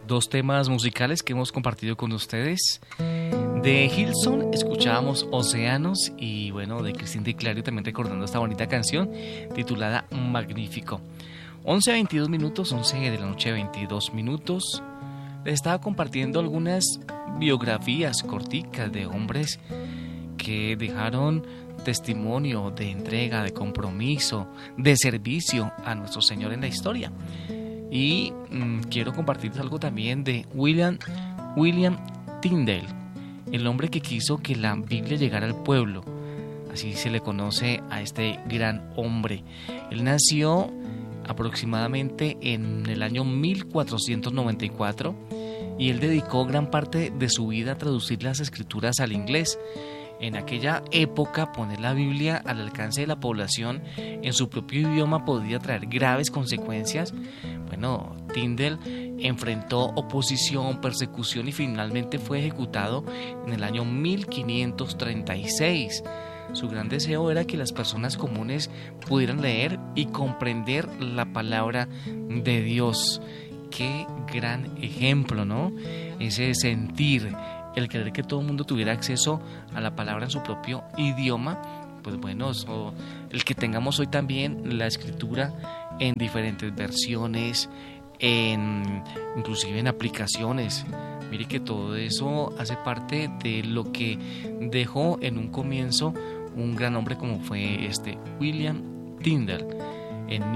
Dos temas musicales que hemos compartido con ustedes. De Hillsong escuchábamos Océanos y bueno, de Cristín Di Clario también recordando esta bonita canción titulada Magnífico. 11:22 minutos, 11 de la noche 22 minutos. Les estaba compartiendo algunas biografías corticas de hombres que dejaron testimonio de entrega, de compromiso, de servicio a nuestro Señor en la historia. Y quiero compartirles algo también de William Tyndale, el hombre que quiso que la Biblia llegara al pueblo. Así se le conoce a este gran hombre. Él nació aproximadamente en el año 1494 y él dedicó gran parte de su vida a traducir las escrituras al inglés. En aquella época, poner la Biblia al alcance de la población en su propio idioma podía traer graves consecuencias. Bueno, Tyndale enfrentó oposición, persecución y finalmente fue ejecutado en el año 1536. Su gran deseo era que las personas comunes pudieran leer y comprender la palabra de Dios. Qué gran ejemplo, ¿no? Ese sentir, el querer que todo el mundo tuviera acceso a la palabra en su propio idioma. Pues bueno, eso, el que tengamos hoy también la escritura en diferentes versiones, inclusive en aplicaciones. Mire que todo eso hace parte de lo que dejó en un comienzo un gran hombre como fue William Tyndale. En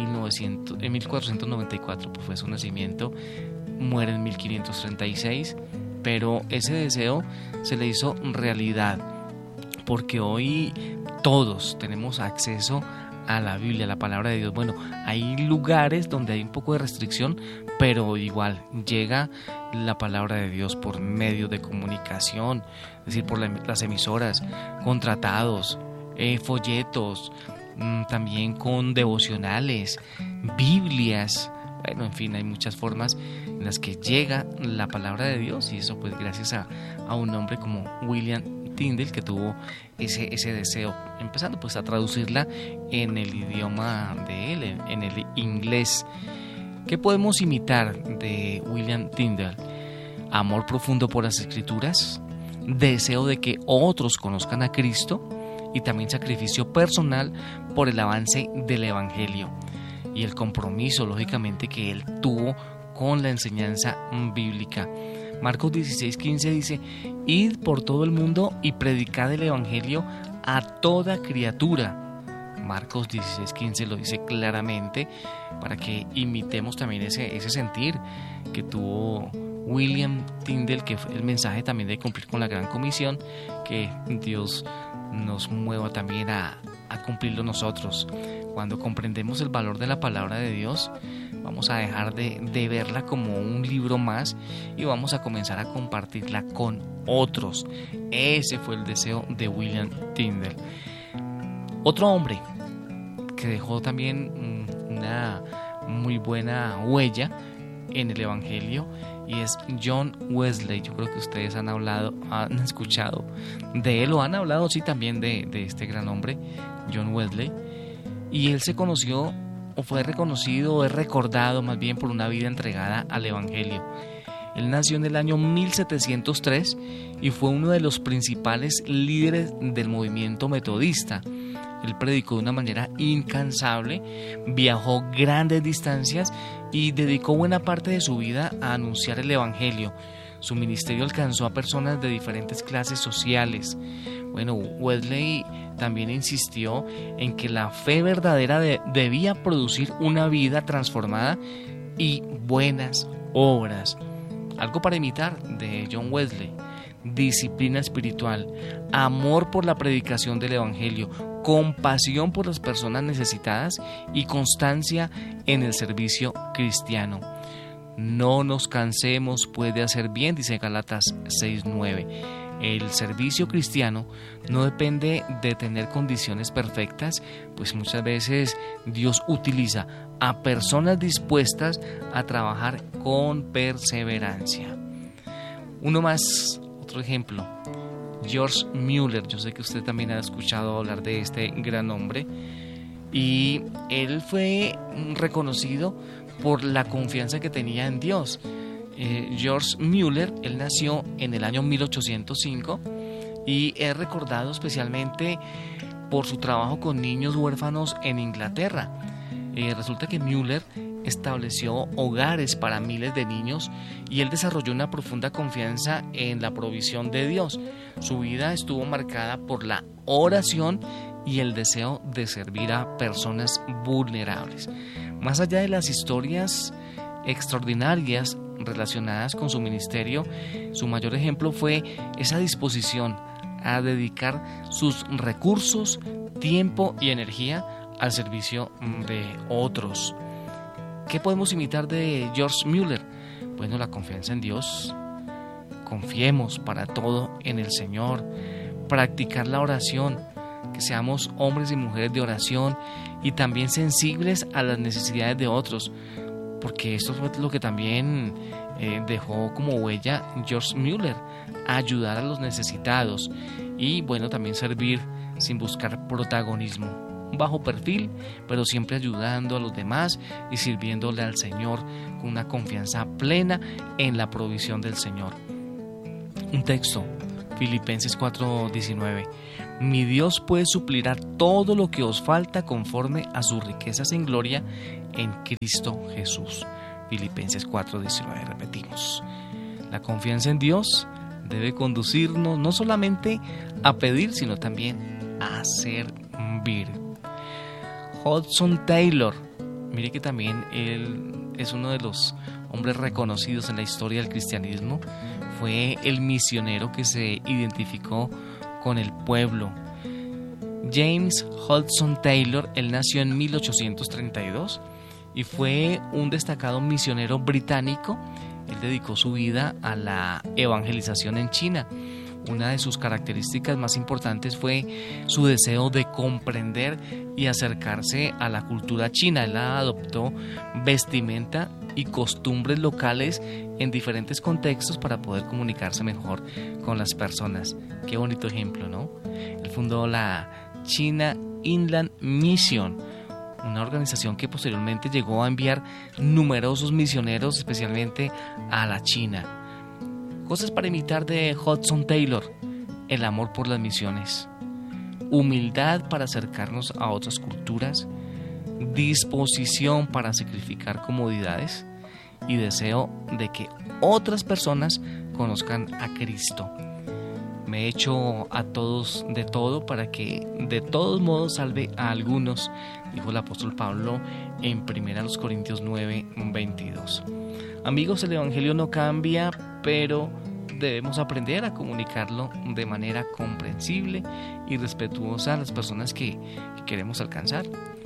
1494 pues fue su nacimiento, muere en 1536, pero ese deseo se le hizo realidad, porque hoy todos tenemos acceso a la Biblia, a la palabra de Dios. Bueno, hay lugares donde hay un poco de restricción, pero igual llega la palabra de Dios por medio de comunicación, es decir, por las emisoras, con tratados, folletos, también con devocionales, Biblias. Bueno, en fin, hay muchas formas en las que llega la palabra de Dios, y eso pues gracias a un hombre como William Tyndale, que tuvo ese deseo, empezando pues a traducirla en el idioma de él, en el inglés. ¿Qué podemos imitar de William Tyndale? Amor profundo por las escrituras, deseo de que otros conozcan a Cristo y también sacrificio personal por el avance del evangelio y el compromiso, lógicamente, que él tuvo con la enseñanza bíblica. Marcos 16:15 dice: id por todo el mundo y predicad el evangelio a toda criatura. Marcos 16:15 lo dice claramente, para que imitemos también ese sentir que tuvo William Tyndale, que fue el mensaje también de cumplir con la gran comisión, que Dios nos mueva también a cumplirlo nosotros. Cuando comprendemos el valor de la palabra de Dios, vamos a dejar de verla como un libro más y vamos a comenzar a compartirla con otros. Ese fue el deseo de William Tyndale. Otro hombre que dejó también una muy buena huella en el evangelio, y es John Wesley. Yo creo que ustedes han escuchado de él, o han hablado sí también de este gran hombre, John Wesley. Y él se conoció, o fue reconocido, o es recordado más bien, por una vida entregada al evangelio. Él nació en el año 1703 y fue uno de los principales líderes del movimiento metodista. Él predicó de una manera incansable, viajó grandes distancias y dedicó buena parte de su vida a anunciar el evangelio. Su ministerio alcanzó a personas de diferentes clases sociales. Bueno, Wesley también insistió en que la fe verdadera debía producir una vida transformada y buenas obras. Algo para imitar de John Wesley: disciplina espiritual, amor por la predicación del evangelio, compasión por las personas necesitadas y constancia en el servicio cristiano. No nos cansemos pues de hacer bien, dice Gálatas 6:9. El servicio cristiano no depende de tener condiciones perfectas, pues muchas veces Dios utiliza a personas dispuestas a trabajar con perseverancia. Uno más, otro ejemplo, George Mueller. Yo sé que usted también ha escuchado hablar de este gran hombre, y él fue reconocido por la confianza que tenía en Dios. George Mueller, él nació en el año 1805 y es recordado especialmente por su trabajo con niños huérfanos en Inglaterra. Resulta que Mueller estableció hogares para miles de niños y él desarrolló una profunda confianza en la provisión de Dios. Su vida estuvo marcada por la oración y el deseo de servir a personas vulnerables. Más allá de las historias extraordinarias relacionadas con su ministerio, su mayor ejemplo fue esa disposición a dedicar sus recursos, tiempo y energía al servicio de otros. ¿Qué podemos imitar de George Mueller? Bueno, la confianza en Dios. Confiemos para todo en el Señor. Practicar la oración, que seamos hombres y mujeres de oración y también sensibles a las necesidades de otros, porque esto fue lo que también dejó como huella George Mueller, ayudar a los necesitados y bueno, también servir sin buscar protagonismo. Bajo perfil, pero siempre ayudando a los demás y sirviéndole al Señor con una confianza plena en la provisión del Señor. Un texto, Filipenses 4:19. Mi Dios puede suplirá todo lo que os falta conforme a sus riquezas en gloria en Cristo Jesús. Filipenses 4:19, repetimos. La confianza en Dios debe conducirnos no solamente a pedir, sino también a servir. Hudson Taylor, mire que también él es uno de los hombres reconocidos en la historia del cristianismo. Fue el misionero que se identificó con el pueblo. James Hudson Taylor, él nació en 1832 y fue un destacado misionero británico. Él dedicó su vida a la evangelización en China. Una de sus características más importantes fue su deseo de comprender y acercarse a la cultura china. Él adoptó vestimenta y costumbres locales en diferentes contextos para poder comunicarse mejor con las personas. Qué bonito ejemplo, ¿no? Él fundó la China Inland Mission, una organización que posteriormente llegó a enviar numerosos misioneros, especialmente a la China. Cosas para imitar de Hudson Taylor: el amor por las misiones, humildad para acercarnos a otras culturas, disposición para sacrificar comodidades y deseo de que otras personas conozcan a Cristo. Me he hecho a todos de todo para que de todos modos salve a algunos, dijo el apóstol Pablo en 1 Corintios 9:22. Amigos, el Evangelio no cambia, pero debemos aprender a comunicarlo de manera comprensible y respetuosa a las personas que queremos alcanzar.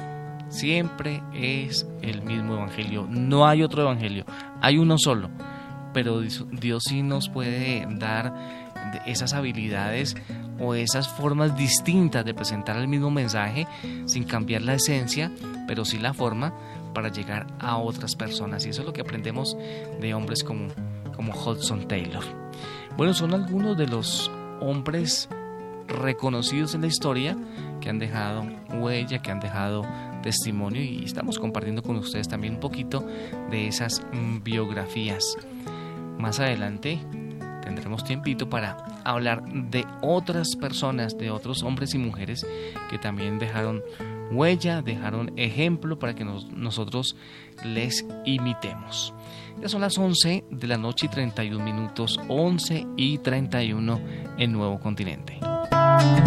Siempre es el mismo Evangelio, no hay otro Evangelio, hay uno solo, pero Dios sí nos puede dar esas habilidades o esas formas distintas de presentar el mismo mensaje sin cambiar la esencia, pero sí la forma para llegar a otras personas, y eso es lo que aprendemos de hombres como Hudson Taylor. Bueno, son algunos de los hombres reconocidos en la historia que han dejado huella, que han dejado testimonio, y estamos compartiendo con ustedes también un poquito de esas biografías. Más adelante tendremos tiempito para hablar de otras personas, de otros hombres y mujeres que también dejaron huella, dejaron ejemplo para que nosotros les imitemos. Ya son las 11 de la noche y 31 minutos, 11:31 en Nuevo Continente.